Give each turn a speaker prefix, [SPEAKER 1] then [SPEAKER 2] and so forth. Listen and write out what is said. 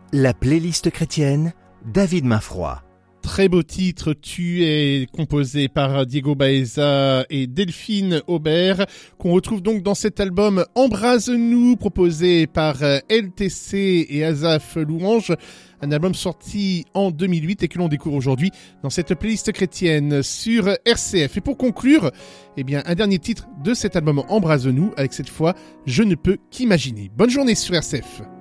[SPEAKER 1] La playlist chrétienne, David Mainfroy.
[SPEAKER 2] Très beau titre, Tu es composé par Diego Baeza et Delphine Aubert, qu'on retrouve donc dans cet album Embrase-nous, proposé par LTC et Asaph Louange, un album sorti en 2008 et que l'on découvre aujourd'hui dans cette playlist chrétienne sur RCF. Et pour conclure, un dernier titre de cet album Embrase-nous, avec cette fois Je ne peux qu'imaginer. Bonne journée sur RCF.